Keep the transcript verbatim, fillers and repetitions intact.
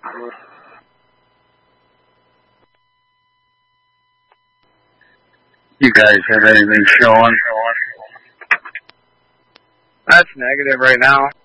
You guys have anything showing? That's negative right now.